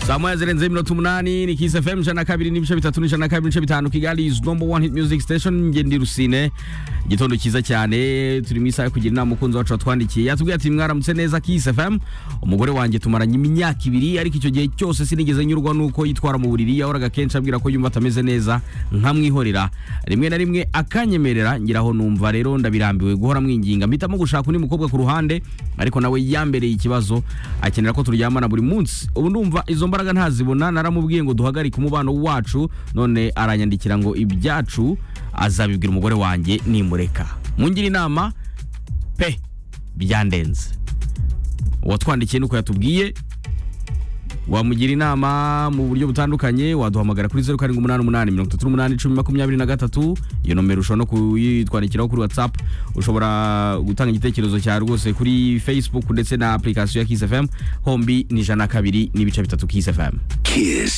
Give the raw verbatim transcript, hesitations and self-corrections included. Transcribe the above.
Saa moya zirenze iminota umunani ni Kiss F M ijana na kabiri n'ibice bitatu n'ijana na kabiri n'ibice bitanu Kigali is number one hit music station. Nge ndi Rusine, igitondo cyiza cyane, turi mu isaha kugira inama umukunzi wacu watwandikiye yatubwiye ati mwaramutse neza Kiss F M, umugore wanjye tumaranye imyaka ibiri ariko icyo gihe cyose sinigeze nyurwa nuko yitwara mu buriri, yahoraga kenshi abwira ko yumva atameze neza nkamwihorera, rimwe na rimwe akanyemerera ngiraho numva rero ndabirambiwe guhora mwinginga, mpitamo gushaka undi mukobwa ku ruhande ariko nawe yambereye ikibazo, akenera ko turyamana buri munsi. Ubu ndumva izo mbaraga ntazibona, naramubwiye ngo duhagarike umubano wacu, none aranyandikira ngo ibyacu azabibwira umugore wanjye nimureka. Mungira inama pe byandenze. Watwandikiye nuko yatubwiye, wamugira inama mu buryo butandukanye, waduhamagara kuri zero karindwi umunani umunani mirongo itatu n'umunani icumi makumyabiri na gatatu. Iyo nomero ushobora no kuyitwandikiraho kuri WhatsApp, ushobora gutanga igitekerezo cyawe rwose kuri Facebook ndetse na application ya Kiss F M, hombi ni ijana na kabiri n'ibice bitatu Kiss F M. Kiss